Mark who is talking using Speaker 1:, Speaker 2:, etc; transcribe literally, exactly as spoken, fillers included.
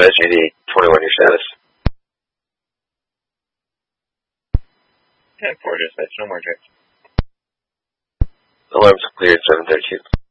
Speaker 1: S G D twenty-one, your status.
Speaker 2: ten four, dispatch, no more checks.
Speaker 1: Alarms cleared, seven thirty-two.